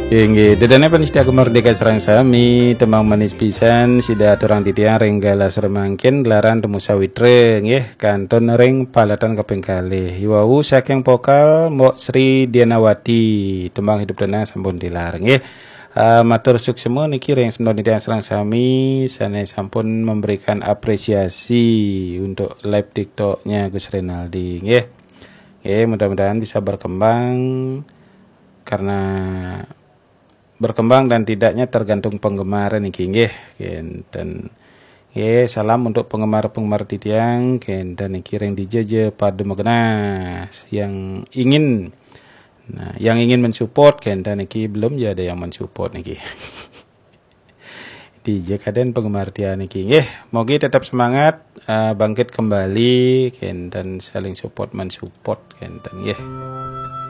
Inggih, dedane panistia kemerdeka serang sami, temang manis pisan, sida aturang titiang renggala seremangkin, gelaran temu sawitre, nggih, kanton ring palatan kaping kalih. Iwau saking pokal Mbok Sri Dianawati, tembang hidup tenang sampun dilar, nggih. Matur suksema niki ring semno titiang serang sami, sana sampun memberikan apresiasi untuk live TikToknya Gus Renaldi, nggih. Mudah-mudahan bisa berkembang karena berkembang dan tidaknya tergantung penggemar niki nggih kenten salam untuk penggemar-penggemar titiang kenten niki ring dijeje pada megenas yang ingin mensupport kenten niki belum ya ada yang mensupport niki DJ kaden penggemar tia niki nggih mogi tetap semangat bangkit kembali kenten saling support mensupport kenten nggih.